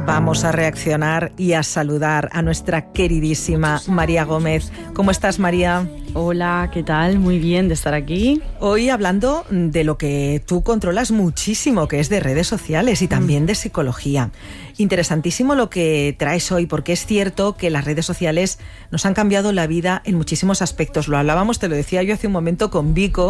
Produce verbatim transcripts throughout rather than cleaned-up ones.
Vamos a reaccionar y a saludar a nuestra queridísima María Gómez. ¿Cómo estás, María? Hola, ¿qué tal? Muy bien de estar aquí. Hoy hablando de lo que tú controlas muchísimo, que es de redes sociales y también de psicología. Interesantísimo lo que traes hoy, porque es cierto que las redes sociales nos han cambiado la vida en muchísimos aspectos. Lo hablábamos, te lo decía yo hace un momento con Vico,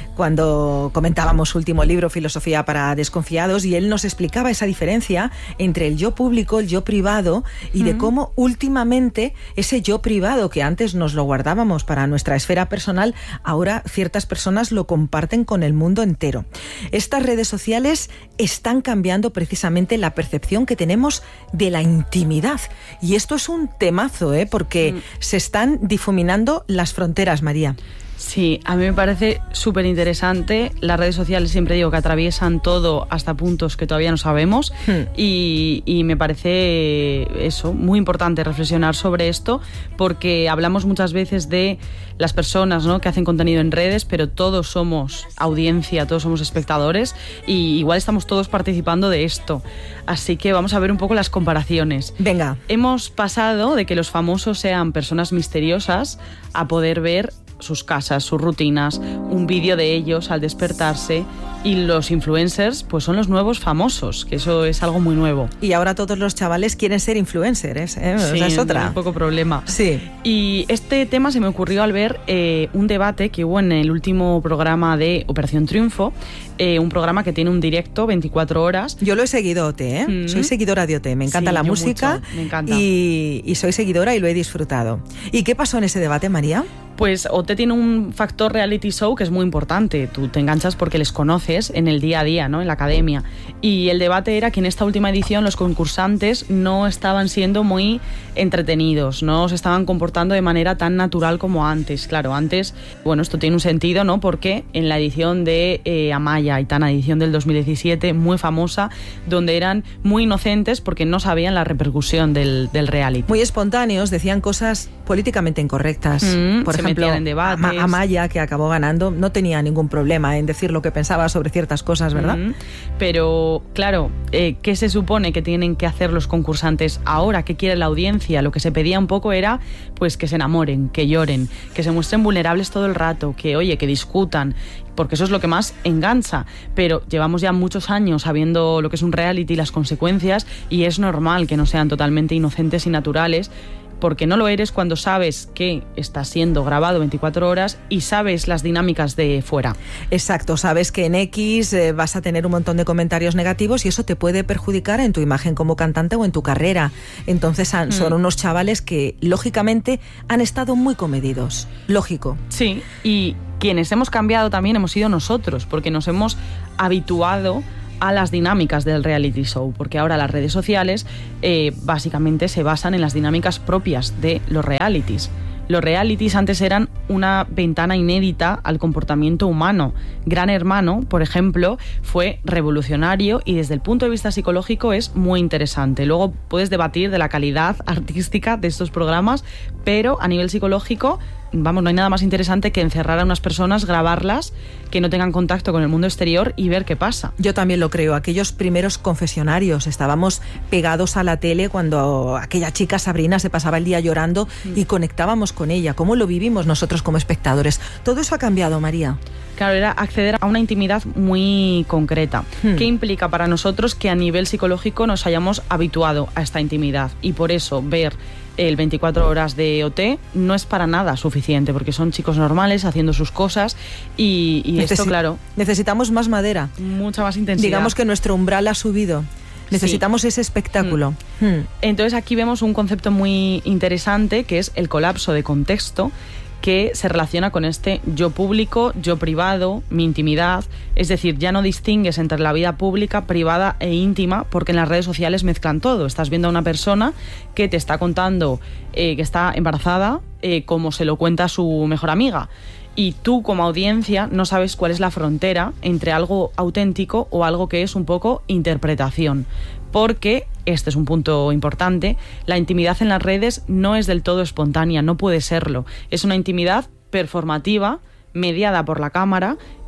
cuando comentábamos su último libro, Filosofía para Desconfiados, y él nos explicaba esa diferencia entre el yo público, el yo privado, y de cómo últimamente ese yo privado que antes nos lo guardábamos para nuestra esfera personal, ahora ciertas personas lo comparten con el mundo entero. Estas redes sociales están cambiando precisamente la percepción que tenemos de la intimidad. Y esto es un temazo, ¿eh? Porque mm. se están difuminando las fronteras, María. Sí, a mí me parece súper interesante. Las redes sociales, siempre digo que atraviesan todo hasta puntos que todavía no sabemos hmm. y, y me parece eso, muy importante reflexionar sobre esto, porque hablamos muchas veces de las personas, ¿no?, que hacen contenido en redes, pero todos somos audiencia, todos somos espectadores y igual estamos todos participando de esto. Así que vamos a ver un poco las comparaciones. Venga. Hemos pasado de que los famosos sean personas misteriosas a poder ver sus casas, sus rutinas, un vídeo de ellos al despertarse, y los influencers pues son los nuevos famosos, que eso es algo muy nuevo. Y ahora todos los chavales quieren ser influencers, ¿eh? Sí, Esa es otra. Un poco problema. Sí. Y este tema se me ocurrió al ver eh, un debate que hubo en el último programa de Operación Triunfo, eh, un programa que tiene un directo veinticuatro horas. Yo lo he seguido, O T, ¿eh? Mm. Soy seguidora de O T, me encanta sí, la música mucho. Me encanta. Y, y soy seguidora y lo he disfrutado. ¿Y qué pasó en ese debate, María? Pues O T tiene un factor reality show que es muy importante. Tú te enganchas porque les conoces en el día a día, ¿no?, en la academia. Y el debate era que en esta última edición los concursantes no estaban siendo muy entretenidos, no se estaban comportando de manera tan natural como antes. Claro, antes, bueno, esto tiene un sentido, ¿no?, porque en la edición de eh, Amaya, Aitana, edición del dos mil diecisiete, muy famosa, donde eran muy inocentes porque no sabían la repercusión del, del reality. Muy espontáneos, decían cosas políticamente incorrectas. Mm, Por ejemplo, en debates. Ama- Amaya, que acabó ganando, no tenía ningún problema en decir lo que pensaba sobre ciertas cosas, ¿verdad? Mm, pero, claro, eh, ¿qué se supone que tienen que hacer los concursantes ahora? ¿Qué quiere la audiencia? Lo que se pedía un poco era pues que se enamoren, que lloren, que se muestren vulnerables todo el rato, que, oye, que discutan, porque eso es lo que más engancha. Pero llevamos ya muchos años sabiendo lo que es un reality y las consecuencias, y es normal que no sean totalmente inocentes y naturales, porque no lo eres cuando sabes que está siendo grabado veinticuatro horas y sabes las dinámicas de fuera. Exacto, sabes que en X eh, vas a tener un montón de comentarios negativos y eso te puede perjudicar en tu imagen como cantante o en tu carrera. Entonces han, mm. son unos chavales que, lógicamente, han estado muy comedidos. Lógico. Sí, y quienes hemos cambiado también hemos sido nosotros, porque nos hemos habituado a las dinámicas del reality show, porque ahora las redes sociales eh, básicamente se basan en las dinámicas propias de los realities. Los realities antes eran una ventana inédita al comportamiento humano. Gran Hermano, por ejemplo, fue revolucionario y desde el punto de vista psicológico es muy interesante. Luego puedes debatir de la calidad artística de estos programas, pero a nivel psicológico, vamos, no hay nada más interesante que encerrar a unas personas, grabarlas, que no tengan contacto con el mundo exterior y ver qué pasa. Yo también lo creo. Aquellos primeros confesionarios, estábamos pegados a la tele cuando aquella chica Sabrina se pasaba el día llorando mm. y conectábamos con ella. ¿Cómo lo vivimos nosotros como espectadores? Todo eso ha cambiado, María. Claro, era acceder a una intimidad muy concreta. Hmm. ¿Qué implica para nosotros que a nivel psicológico nos hayamos habituado a esta intimidad? Y por eso ver el veinticuatro horas de O T no es para nada suficiente, porque son chicos normales haciendo sus cosas y, y Necesi- esto, claro... Necesitamos más madera. Mucha más intensidad. Digamos que nuestro umbral ha subido. Necesitamos sí. ese espectáculo. Mm. Mm. Entonces aquí vemos un concepto muy interesante, que es el colapso de contexto, que se relaciona con este yo público, yo privado, mi intimidad. Es decir, ya no distingues entre la vida pública, privada e íntima, porque en las redes sociales mezclan todo. Estás viendo a una persona que te está contando eh, que está embarazada, eh, como se lo cuenta su mejor amiga. Y tú, como audiencia, no sabes cuál es la frontera entre algo auténtico o algo que es un poco interpretación. Porque, este es un punto importante, la intimidad en las redes no es del todo espontánea, no puede serlo. Es una intimidad performativa, mediada por la cámara,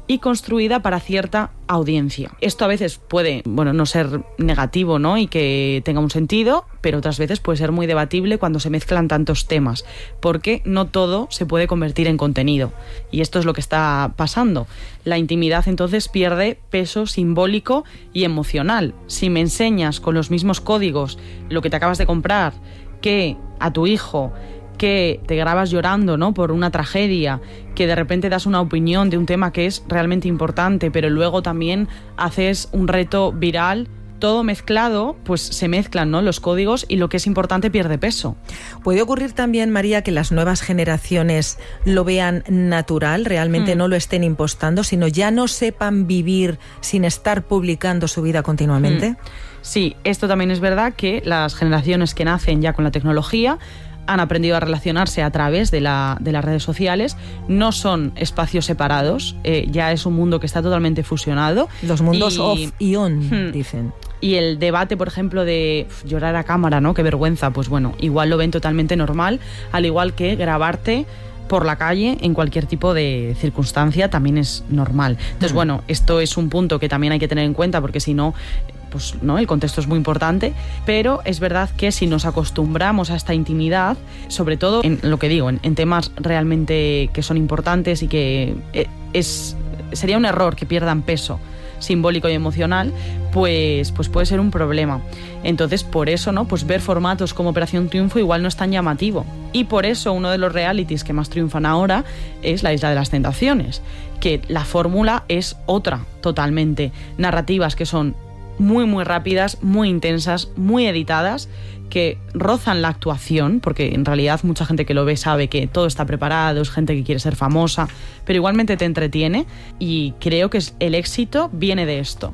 y construida para cierta audiencia. Esto a veces puede, bueno, no ser negativo, ¿no? Y que tenga un sentido, pero otras veces puede ser muy debatible cuando se mezclan tantos temas, porque no todo se puede convertir en contenido. Y esto es lo que está pasando. La intimidad entonces pierde peso simbólico y emocional. Si me enseñas con los mismos códigos lo que te acabas de comprar, que a tu hijo, que te grabas llorando, ¿no?, por una tragedia, que de repente das una opinión de un tema que es realmente importante, pero luego también haces un reto viral, todo mezclado, pues se mezclan, ¿no?, los códigos y lo que es importante pierde peso. ¿Puede ocurrir también, María, que las nuevas generaciones lo vean natural, realmente mm. no lo estén impostando, sino ya no sepan vivir sin estar publicando su vida continuamente? Mm. Sí, esto también es verdad, que las generaciones que nacen ya con la tecnología han aprendido a relacionarse a través de, la, de las redes sociales, no son espacios separados, eh, ya es un mundo que está totalmente fusionado. Los mundos y, off y on, hmm, dicen. Y el debate, por ejemplo, de uf, llorar a cámara, ¿no?, qué vergüenza, pues bueno, igual lo ven totalmente normal, al igual que grabarte por la calle en cualquier tipo de circunstancia también es normal. Entonces, hmm. bueno, esto es un punto que también hay que tener en cuenta, porque si no, pues no, el contexto es muy importante, pero es verdad que si nos acostumbramos a esta intimidad, sobre todo en lo que digo, en, en temas realmente que son importantes y que es, sería un error que pierdan peso simbólico y emocional, pues, pues puede ser un problema. Entonces, por eso, ¿no?, pues ver formatos como Operación Triunfo igual no es tan llamativo. Y por eso uno de los realities que más triunfan ahora es La Isla de las Tentaciones, que la fórmula es otra totalmente. Narrativas que son muy muy rápidas, muy intensas, muy editadas, que rozan la actuación, porque en realidad mucha gente que lo ve sabe que todo está preparado, es gente que quiere ser famosa, pero igualmente te entretiene, y creo que el éxito viene de esto.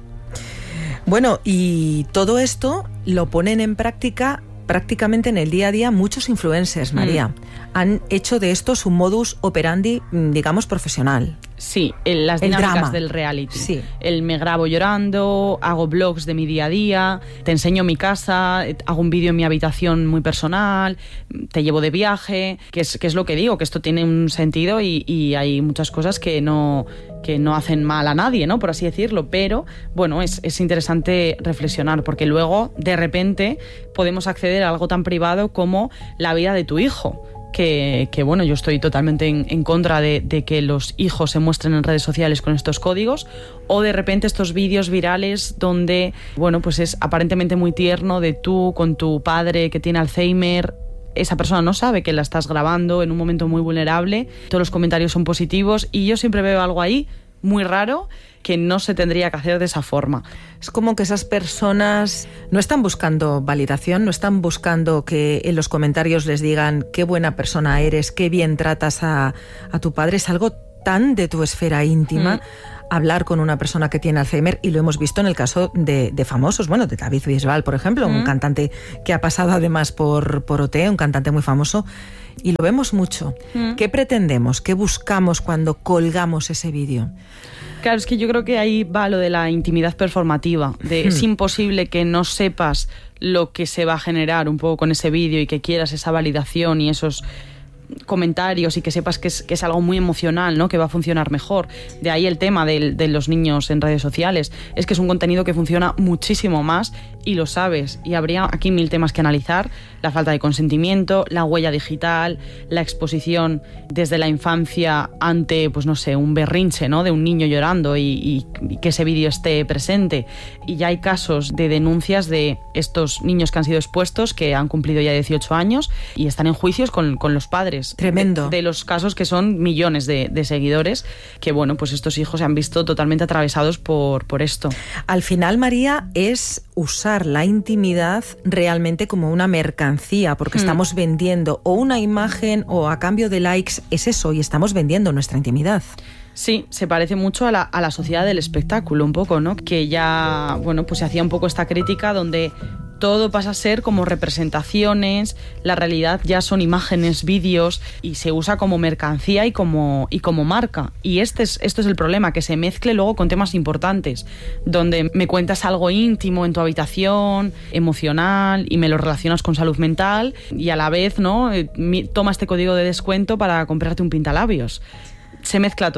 Bueno, y todo esto lo ponen en práctica prácticamente en el día a día muchos influencers, María. Mm. Han hecho de esto su modus operandi, digamos, profesional. Sí, el, las dinámicas el drama. del reality. Sí. El me grabo llorando, hago vlogs de mi día a día, te enseño mi casa, hago un vídeo en mi habitación muy personal, te llevo de viaje, que es, que es lo que digo, que esto tiene un sentido y, y hay muchas cosas que no, que no hacen mal a nadie, ¿no?, por así decirlo, pero bueno, es, es interesante reflexionar, porque luego de repente podemos acceder a algo tan privado como la vida de tu hijo. Que, que bueno, yo estoy totalmente en, en contra de, de que los hijos se muestren en redes sociales con estos códigos, o de repente estos vídeos virales donde, bueno, pues es aparentemente muy tierno de tú con tu padre que tiene Alzheimer. Esa persona no sabe que la estás grabando en un momento muy vulnerable, todos los comentarios son positivos, y yo siempre veo algo ahí muy raro que no se tendría que hacer de esa forma. Es como que esas personas no están buscando validación, no están buscando que en los comentarios les digan qué buena persona eres, qué bien tratas a, a tu padre. Es algo tan de tu esfera íntima. Mm. Hablar con una persona que tiene Alzheimer, y lo hemos visto en el caso de, de famosos, bueno, de David Bisbal, por ejemplo, mm. un cantante que ha pasado además por, por O T, un cantante muy famoso, y lo vemos mucho. Mm. ¿Qué pretendemos? ¿Qué buscamos cuando colgamos ese vídeo? Claro, es que yo creo que ahí va lo de la intimidad performativa, de mm. es imposible que no sepas lo que se va a generar un poco con ese vídeo y que quieras esa validación y esos comentarios, y que sepas que es, que es algo muy emocional, ¿no?, que va a funcionar mejor. De ahí el tema de, de los niños en redes sociales, es que es un contenido que funciona muchísimo más, y lo sabes, y habría aquí mil temas que analizar: la falta de consentimiento, la huella digital, la exposición desde la infancia ante, pues no sé, un berrinche, ¿no?, de un niño llorando, y, y, y que ese vídeo esté presente. Y ya hay casos de denuncias de estos niños que han sido expuestos, que han cumplido ya dieciocho años y están en juicios con, con los padres. Tremendo. De, de los casos, que son millones de, de seguidores, que bueno, pues estos hijos se han visto totalmente atravesados por, por esto. Al final, María, es usar la intimidad realmente como una mercancía, porque hmm. estamos vendiendo o una imagen, o a cambio de likes, es eso, y estamos vendiendo nuestra intimidad. Sí, se parece mucho a la, a la sociedad del espectáculo, un poco, ¿no? Que ya, bueno, pues se hacía un poco esta crítica donde todo pasa a ser como representaciones, la realidad ya son imágenes, vídeos, y se usa como mercancía y como, y como marca. Y este es, esto es el problema, que se mezcle luego con temas importantes, donde me cuentas algo íntimo en tu habitación, emocional, y me lo relacionas con salud mental, y a la vez, ¿no?, toma este código de descuento para comprarte un pintalabios. Se mezcla todo.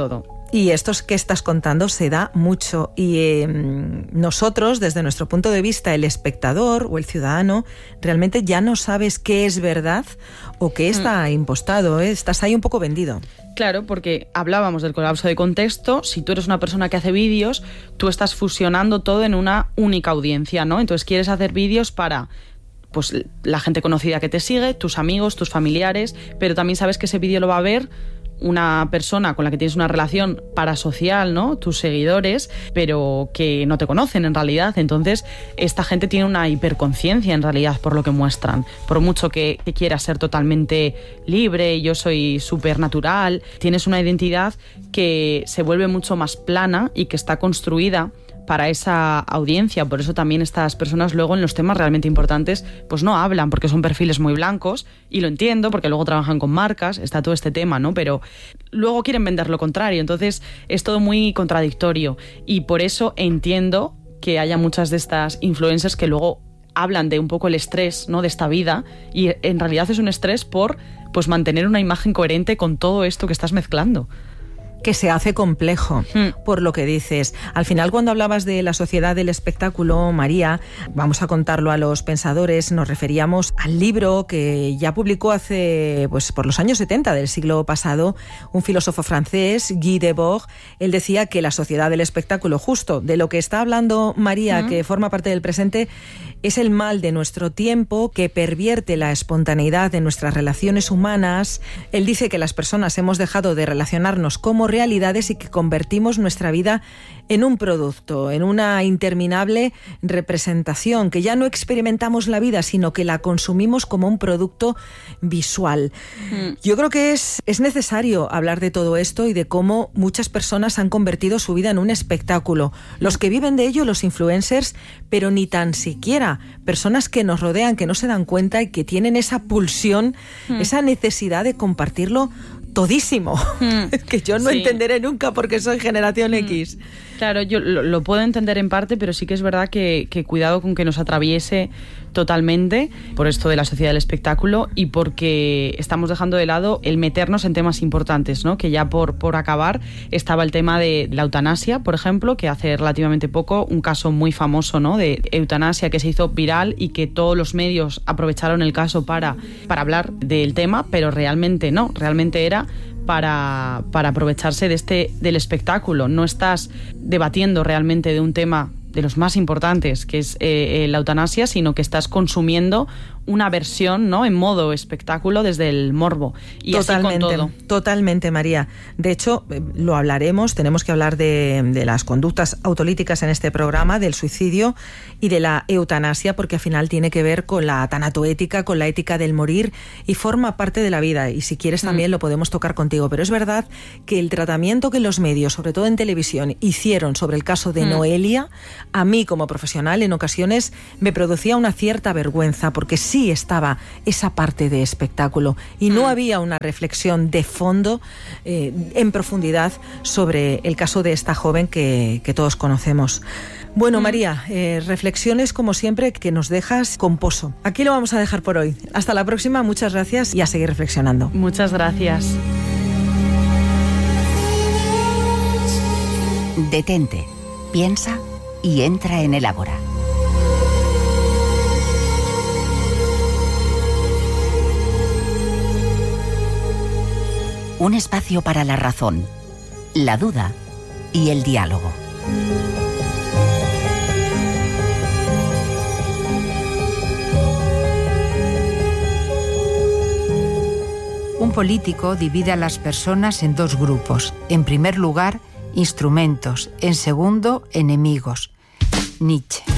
Y esto que estás contando se da mucho y eh, nosotros, desde nuestro punto de vista, el espectador o el ciudadano, realmente ya no sabes qué es verdad o qué está mm. impostado, ¿eh? Estás ahí un poco vendido. Claro, porque hablábamos del colapso de contexto. Si tú eres una persona que hace vídeos, tú estás fusionando todo en una única audiencia, ¿no? Entonces quieres hacer vídeos para... pues la gente conocida que te sigue, tus amigos, tus familiares, pero también sabes que ese vídeo lo va a ver una persona con la que tienes una relación parasocial, ¿no? Tus seguidores, pero que no te conocen en realidad. Entonces, esta gente tiene una hiperconciencia en realidad por lo que muestran. Por mucho que, que quieras ser totalmente libre, yo soy súper natural, tienes una identidad que se vuelve mucho más plana y que está construida para esa audiencia. Por eso también estas personas luego en los temas realmente importantes pues no hablan, porque son perfiles muy blancos, y lo entiendo porque luego trabajan con marcas, está todo este tema, ¿no? Pero luego quieren vender lo contrario, entonces es todo muy contradictorio, y por eso entiendo que haya muchas de estas influencers que luego hablan de un poco el estrés, ¿no?, de esta vida, y en realidad es un estrés por pues mantener una imagen coherente con todo esto que estás mezclando. Que se hace complejo, mm. por lo que dices. Al final, cuando hablabas de la sociedad del espectáculo, María, vamos a contarlo a los pensadores, nos referíamos al libro que ya publicó hace, pues por los años setenta del siglo pasado, un filósofo francés, Guy Debord. Él decía que la sociedad del espectáculo, justo de lo que está hablando María, mm. que forma parte del presente, es el mal de nuestro tiempo que pervierte la espontaneidad de nuestras relaciones humanas. Él dice que las personas hemos dejado de relacionarnos como realidades y que convertimos nuestra vida en un producto, en una interminable representación, que ya no experimentamos la vida, sino que la consumimos como un producto visual. Mm. Yo creo que es, es necesario hablar de todo esto y de cómo muchas personas han convertido su vida en un espectáculo. Los que viven de ello, los influencers, pero ni tan siquiera personas que nos rodean, que no se dan cuenta y que tienen esa pulsión, mm. esa necesidad de compartirlo todísimo, mm. que yo no sí. entenderé nunca porque soy generación mm. X. Claro, yo lo, lo puedo entender en parte, pero sí que es verdad que, que cuidado con que nos atraviese totalmente por esto de la sociedad del espectáculo y porque estamos dejando de lado el meternos en temas importantes, ¿no? Que ya por, por acabar estaba el tema de la eutanasia, por ejemplo, que hace relativamente poco un caso muy famoso, ¿no?, de eutanasia que se hizo viral y que todos los medios aprovecharon el caso para, para hablar del tema, pero realmente no, realmente era para, para aprovecharse de este, del espectáculo. No estás debatiendo realmente de un tema de los más importantes, que es eh, la eutanasia, sino que estás consumiendo una versión, ¿no?, en modo espectáculo desde el morbo. Y totalmente, así con todo. Totalmente, María. De hecho, lo hablaremos, tenemos que hablar de, de las conductas autolíticas en este programa, del suicidio y de la eutanasia, porque al final tiene que ver con la tanatoética, con la ética del morir y forma parte de la vida. Y si quieres también mm. lo podemos tocar contigo. Pero es verdad que el tratamiento que los medios, sobre todo en televisión, hicieron sobre el caso de mm. Noelia, a mí como profesional en ocasiones me producía una cierta vergüenza, porque sí estaba esa parte de espectáculo y no mm. había una reflexión de fondo eh, en profundidad sobre el caso de esta joven que, que todos conocemos. Bueno, mm. María, eh, reflexiones como siempre que nos dejas con pozo. Aquí lo vamos a dejar por hoy. Hasta la próxima, muchas gracias y a seguir reflexionando. Muchas gracias. Detente, piensa y entra en el Ágora. Un espacio para la razón, la duda y el diálogo. Un político divide a las personas en dos grupos. En primer lugar, instrumentos. En segundo, enemigos. Nietzsche.